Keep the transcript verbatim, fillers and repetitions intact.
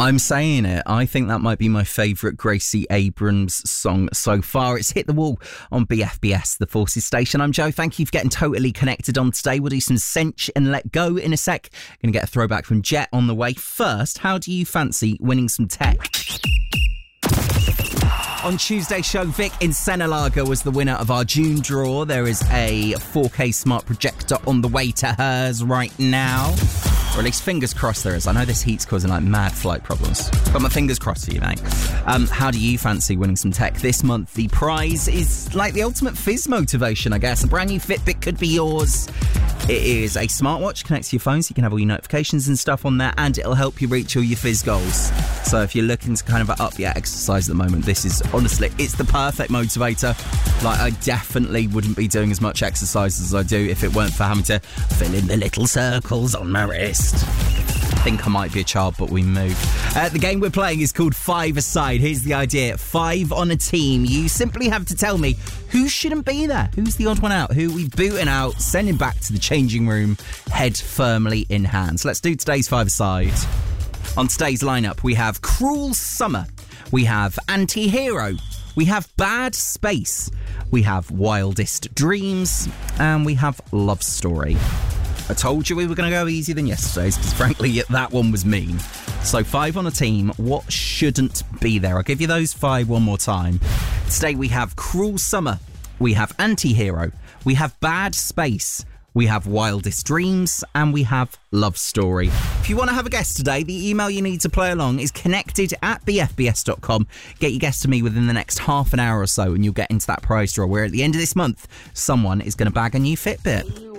I'm saying it. I think that might be my favourite Gracie Abrams song so far. It's Hit the Wall on B F B S, the Forces Station. I'm Joe. Thank you for getting totally connected on today. We'll do some Cinch and Let Go in a sec. Going to get a throwback from Jet on the way. First, how do you fancy winning some tech? On Tuesday's show, Vic in Senalaga was the winner of our June draw. There is a four K smart projector on the way to hers right now. Or at least fingers crossed there is. I know this heat's causing like mad flight problems. Got my fingers crossed for you, mate. Um, how do you fancy winning some tech? This month, the prize is like the ultimate fizz motivation, I guess. A brand new Fitbit could be yours. It is a smartwatch, connects to your phone so you can have all your notifications and stuff on there, and it'll help you reach all your fizz goals. So if you're looking to kind of up your exercise at the moment, this is honestly, it's the perfect motivator. Like, I definitely wouldn't be doing as much exercise as I do if it weren't for having to fill in the little circles on my wrist. I think I might be a child, but we move. Uh, the game we're playing is called Five Aside. Here's the idea. Five on a team. You simply have to tell me who shouldn't be there. Who's the odd one out? Who we've booting out, sending back to the changing room, head firmly in hand. So let's do today's Five Aside. On today's lineup, we have Cruel Summer. We have Anti-Hero. We have Bad Space. We have Wildest Dreams. And we have Love Story. I told you we were going to go easier than yesterday's because, frankly, that one was mean. So, five on a team. What shouldn't be there? I'll give you those five one more time. Today we have Cruel Summer. We have Anti-Hero. We have Bad Space. We have Wildest Dreams. And we have Love Story. If you want to have a guess today, the email you need to play along is connected at b f b s dot com. Get your guess to me within the next half an hour or so and you'll get into that prize draw where at the end of this month, someone is going to bag a new Fitbit.